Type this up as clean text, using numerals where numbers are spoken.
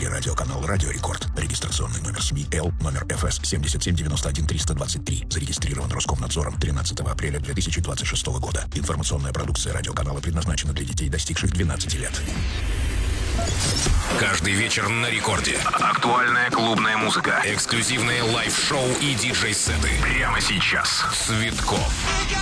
телерадиоканал «Радио Рекорд». Регистрационный номер СМИ Л, номер ФС 7791-323. Зарегистрирован Роскомнадзором 13 апреля 2026 года. Информационная продукция радиоканала предназначена для детей, достигших 12 лет. Каждый вечер на Рекорде. Актуальная клубная музыка, эксклюзивные лайв-шоу и диджей-сеты. Прямо сейчас. Цветков.